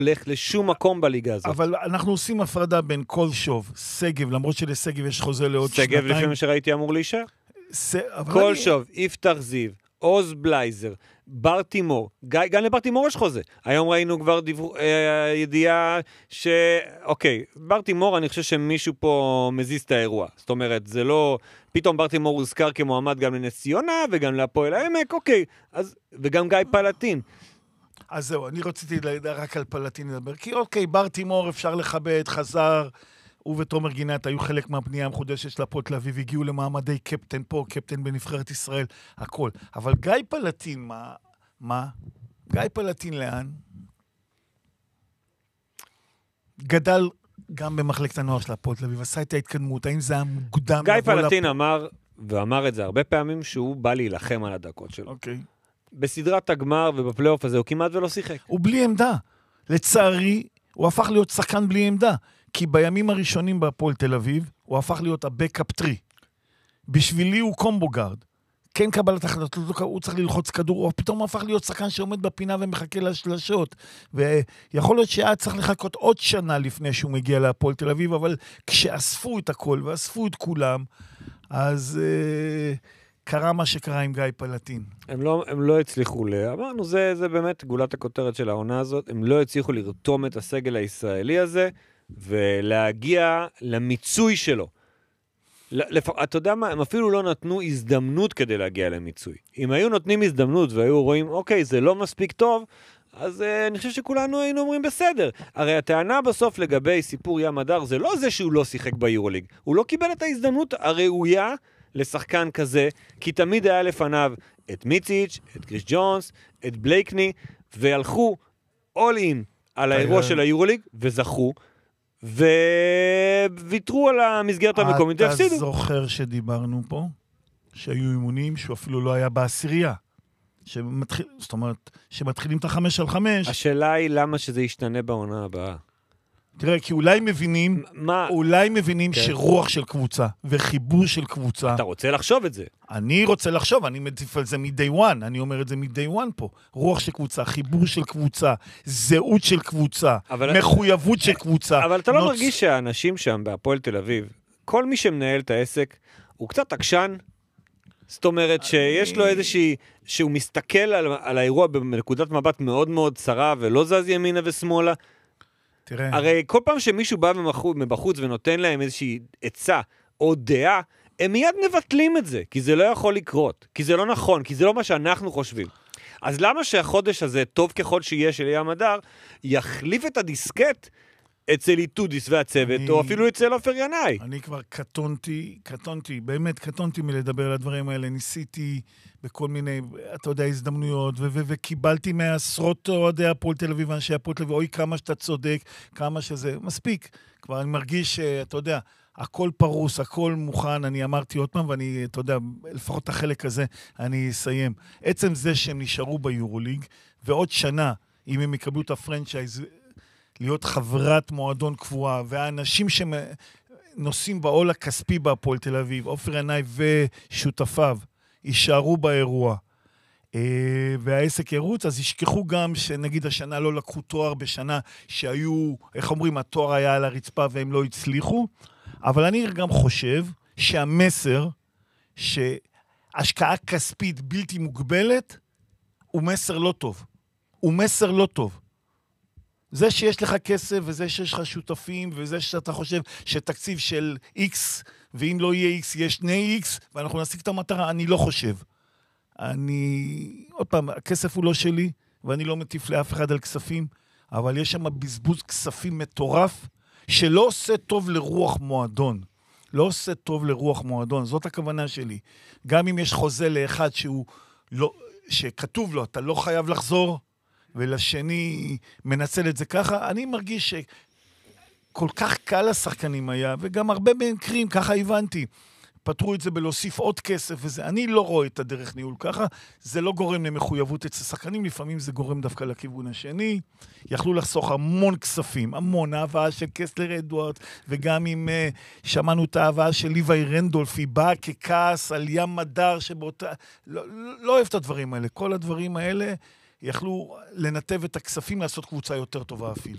הולך לשום מקום בליגה הזאת. אבל אנחנו עושים הפרדה בין כל שוב, סגב, למרות שלסגב יש חוזה לעוד שנתיים. סגב לפי מה שראיתי אמור להישאר. אבל כל שוב, יפתח זיו, עוז בלייזר, בר תימור, גם לבר תימור יש חוזה. היום ראינו כבר ידיעה אוקיי, בר תימור, אני חושב שמישהו פה מזיז את האירוע. זאת אומרת, זה לא, פתאום בר תימור הוזכר כמועמד גם לנס ציונה, וגם להפועל העמק, אוקיי, וגם גיא פלטין. אז זהו, אני רציתי רק על פלטין לדבר, כי אוקיי, בר תימור אפשר לכבד, חזר, הוא ותומר גינת היו חלק מהבנייה המחודשת של הפועל תל אביב, הגיעו למעמדי קפטן פה, קפטן בנבחרת ישראל, הכל. אבל גיא פלטין, מה? גיא פלטין לאן? גדל גם במחלקת הנוער של הפועל תל אביב, עשה את ההתקדמות, האם זה היה מוקדם? גיא פלטין אמר, ואמר את זה הרבה פעמים, שהוא בא להילחם על הדקות שלו. אוקיי. בסדרת הגמר ובפלייאוף הזה הוא כמעט ולא שיחק. הוא בלי עמדה. לצערי, הוא הפך להיות שחקן בלי עמדה. כי בימים הראשונים בהפועל תל אביב, הוא הפך להיות הבקאפ טרי. בשבילי הוא קומבו גארד. כן קבלת החלטות, הוא צריך ללחוץ כדור, הוא פתאום הפך להיות שחקן שעומד בפינה ומחכה לשלשות. ויכול להיות שהיה צריך לחכות עוד שנה לפני שהוא מגיע להפועל תל אביב, אבל כשאספו את הכל ואספו את כולם, אז קרה מה שקרה עם גיא פלטין. הם לא הצליחו אמרנו, זה באמת גולת הכותרת של העונה הזאת, הם לא הצליחו לרתום את הסגל הישראלי הזה, ולהגיע למיצוי שלו. אתה יודע מה, הם אפילו לא נתנו הזדמנות כדי להגיע למיצוי. אם היו נותנים הזדמנות והיו רואים, אוקיי, זה לא מספיק טוב, אז אני חושב שכולנו היינו אומרים בסדר. הרי הטענה בסוף לגבי סיפור ים הדר, זה לא זה שהוא לא שיחק ביורוליג. הוא לא קיבל את ההזדמנות הראויה לשחקן כזה, כי תמיד היה לפניו את מיציץ', את קריס ג'ונס, את בלייקני, והלכו all in על האירוע של היורוליג, וזכו, וויתרו על המסגרת המקומית, והפסידו. אתה זוכר שדיברנו פה, שהיו אימונים שהוא אפילו לא היה בעשירייה, זאת אומרת, שמתחילים את 5-5. השאלה היא למה שזה ישתנה בעונה הבאה. תראה, כי אולי מבינים כן. שרוח של קבוצה וחיבור של קבוצה. אתה רוצה לחשוב את זה. אני רוצה לחשוב, אני מטיף על זה מ-day one, אני אומר את זה מ-day one פה. רוח של קבוצה, חיבור של קבוצה, זהות של קבוצה, מחויבות של קבוצה. אבל אתה לא מרגיש שהאנשים שם בהפועל תל אביב, כל מי שמנהל את העסק, הוא קצת עקשן? זאת אומרת שיש לו איזושהי, שהוא מסתכל על האירוע בנקודת מבט מאוד מאוד צרה, ולא זז ימינה ושמאלה. תראה. הרי כל פעם שמישהו בא מבחוץ ונותן להם איזושהי עצה או דעה, הם מיד מבטלים את זה, כי זה לא יכול לקרות, כי זה לא נכון, כי זה לא מה שאנחנו חושבים. אז למה שהחודש הזה, טוב ככל שיהיה של ים הדר, יחליף את הדיסקט אצל איתודיס והצוות, או אפילו אצל עופר ינאי? אני כבר קטונתי, באמת קטונתי מלדבר על הדברים האלה, ניסיתי בכל מיני, אתה יודע, הזדמנויות, וקיבלתי מעשרות אוהדי הפועל תל אביב, ואנשי הפועל תל אביב, אוי כמה שאתה צודק, כמה שזה, מספיק. כבר אני מרגיש אתה יודע, הכל פרוס, הכל מוכן, אני אמרתי עוד פעם, ואני, אתה יודע, לפחות החלק הזה, אני אסיים. עצם זה שהם נשארו ביורוליג, ועוד שנה, אם הם יקבלו את הפרנצ'ייז, להיות חברת מועדון קבועה, והאנשים שנוסעים בעול הכספי בהפועל תל אביב, עופר ינאי ושותפיו, יישארו באירוע, והעסק ירוץ, אז ישכחו גם שנגיד השנה לא לקחו תואר בשנה שהיו, איך אומרים, התואר היה על הרצפה והם לא הצליחו, אבל אני גם חושב שהמסר שהשקעה כספית בלתי מוגבלת הוא מסר לא טוב. הוא מסר לא טוב. זה שיש לך כסף, וזה שיש לך שותפים, וזה שאתה חושב שתקציב של X, ואם לא יהיה X, יש 2X, ואנחנו נשיג את המטרה, אני לא חושב. עוד פעם, הכסף הוא לא שלי, ואני לא מטיף לאף אחד על כספים, אבל יש שם בזבוז כספים מטורף, שלא עושה טוב לרוח מועדון. לא עושה טוב לרוח מועדון, זאת הכוונה שלי. גם אם יש חוזה לאחד שכתוב לו, אתה לא חייב לחזור, ולשני מנצל את זה ככה, אני מרגיש שכל כך קל השחקנים היה, וגם הרבה מקרים, ככה הבנתי, פתרו את זה בלהוסיף עוד כסף וזה, אני לא רואה את הדרך ניהול ככה, זה לא גורם למחויבות אצל השחקנים, לפעמים זה גורם דווקא לכיוון השני, יכלו לחסוך המון כספים, המון ההבאה של קסלר אדוארד, וגם אם שמענו את ההבאה של ליווי רנדולף, היא באה ככעס על ים מדר שבאותה, לא אוהב את הדברים האלה, כל הדברים האלה, יכלו לנתב את הכספים לעשות קבוצה יותר טובה אפילו.